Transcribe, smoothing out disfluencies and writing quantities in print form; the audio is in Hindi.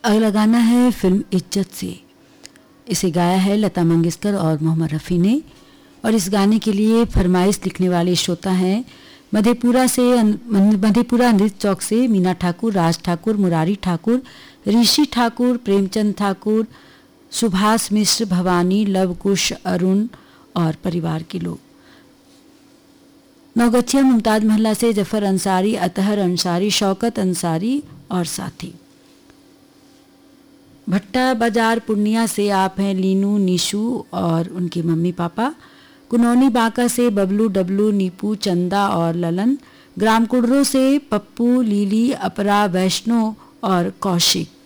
अगला गाना है फिल्म इज्जत से। इसे गाया है लता मंगेशकर और मोहम्मद रफ़ी ने। और इस गाने के लिए फरमाइश लिखने वाले श्रोता हैं मधेपुरा अमृत चौक से मीना ठाकुर, राज ठाकुर, मुरारी ठाकुर, ऋषि ठाकुर, प्रेमचंद ठाकुर, सुभाष मिश्र, भवानी, लवकुश, अरुण और परिवार के लोग। नौगछिया मुमताज महल्ला से जफर अंसारी, अतहर अंसारी, शौकत अंसारी और साथी। भट्टा बाजार पूर्णिया से आप हैं लीनू, निशु और उनके मम्मी पापा। कुनौनी बांका से बबलू, डबलू, नीपू, चंदा और ललन। ग्राम कुड़रों से पप्पू, लीली, अपरा, वैष्णो और कौशिक।